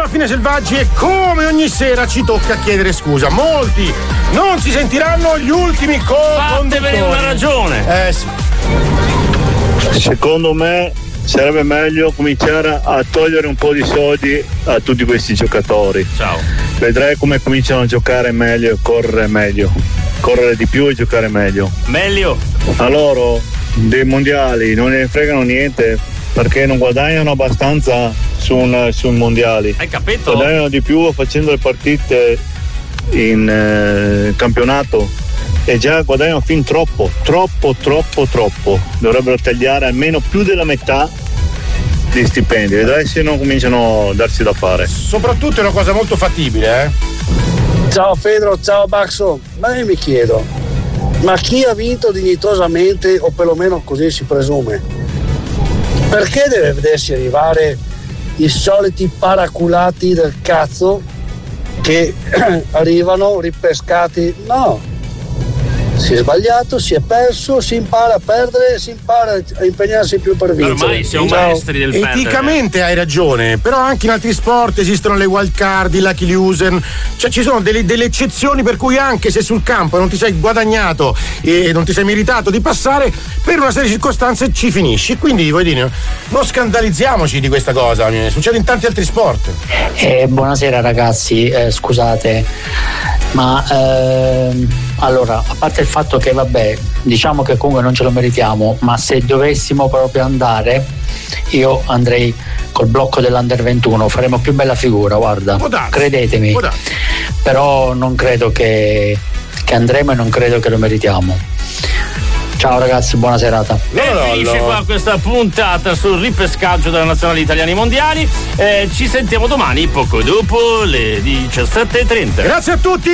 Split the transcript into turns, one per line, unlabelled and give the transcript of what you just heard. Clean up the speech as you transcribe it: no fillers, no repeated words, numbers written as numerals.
Fine Selvaggi e come ogni sera ci tocca chiedere scusa. Molti non si sentiranno gli ultimi
Fatevene una ragione.
Sì.
Secondo me sarebbe meglio cominciare a togliere un po' di soldi a tutti questi giocatori.
Ciao.
Vedrai come cominciano a giocare meglio e correre meglio. Correre di più e giocare meglio.
Meglio.
A loro dei mondiali non ne fregano niente perché non guadagnano abbastanza sui mondiali.
Hai capito?
Guadagnano di più facendo le partite in campionato e già guadagnano fin troppo. Dovrebbero tagliare almeno più della metà di stipendi. Vedrai se non cominciano a darsi da fare.
Soprattutto è una cosa molto fattibile,
Ciao Fedro, ciao Baxo. Ma io mi chiedo, ma chi ha vinto dignitosamente, o perlomeno così si presume, perché deve vedersi arrivare i soliti paraculati del cazzo che arrivano ripescati? No, si è sbagliato, si è perso, si impara a perdere, si impara a impegnarsi più per vincere.
Ormai siamo maestri del perdere.
Eticamente hai ragione, però anche in altri sport esistono le wild card, i lucky loser, cioè ci sono delle eccezioni per cui anche se sul campo non ti sei guadagnato e non ti sei meritato di passare, per una serie di circostanze ci finisci. Quindi voglio dire, non scandalizziamoci di questa cosa, succede in tanti altri sport.
Buonasera ragazzi, scusate, ma allora, a parte il fatto che vabbè, diciamo che comunque non ce lo meritiamo, ma se dovessimo proprio andare, io andrei col blocco dell'Under 21, faremo più bella figura, guarda, credetemi, però non credo che andremo e non credo che lo meritiamo. Ciao ragazzi, buona serata.
Finisce qua questa puntata sul ripescaggio della nazionale italiani mondiali. Ci sentiamo domani poco dopo le 17:30.
Grazie a tutti.